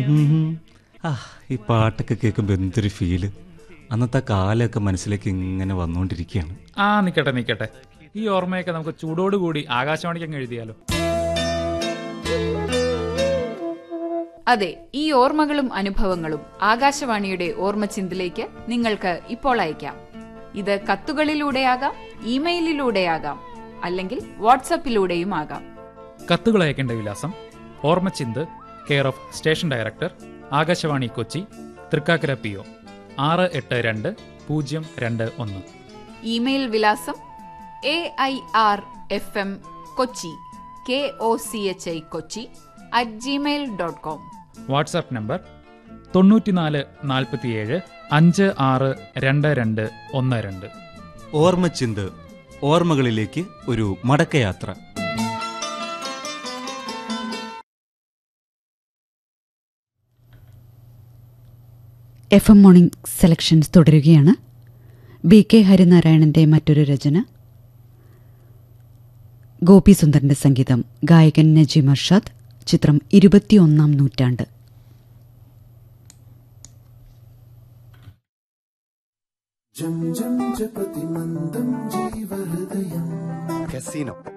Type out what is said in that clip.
ആ ഈ പാട്ടൊക്കെ കേൾക്കുമ്പോൾ എന്തൊരു ഫീല്. അന്നത്തെ കാലമൊക്കെ മനസ്സിലേക്ക് ഇങ്ങനെ വന്നുകൊണ്ടിരിക്കുകയാണ്. നിക്കട്ടെ ഈ ഓർമ്മയൊക്കെ നമുക്ക് ചൂടോടുകൂടി ആകാശവാണിക്ക് അങ്ങ് എഴുതിയാലോ. അതെ, ഈ ഓർമ്മകളും അനുഭവങ്ങളും ആകാശവാണിയുടെ ഓർമ്മച്ചിന്തിലേക്ക് നിങ്ങൾക്ക് ഇപ്പോൾ അയക്കാം. ഇത് കത്തുകളിലൂടെയാകാം, ഇമെയിലിലൂടെയാകാം, അല്ലെങ്കിൽ വാട്സാപ്പിലൂടെയും ആകാം. കത്തുകൾ അയക്കേണ്ട വിലാസം: ഓർമ്മച്ചിന്ത്, care of station director, Akashvani Kochi, Thrikkakara PO 682-021. Email വിലാസം AIRFM KOCHI Kochi @gmail.com. WhatsApp number 94 47 56 22 12. ഓർമ്മച്ചിന്ത്, ഓർമ്മകളിലേക്ക് ഒരു മടക്കയാത്ര. FM മോർണിംഗ് സെലക്ഷൻസ് തുടരുകയാണ്. BK ഹരിനാരായണന്റെ മറ്റൊരു രചന, ഗോപി സുന്ദറിന്റെ സംഗീതം, ഗായകൻ നജീം അർഷാദ്, ചിത്രം 21-ാം നൂറ്റാണ്ട്. കസിനോ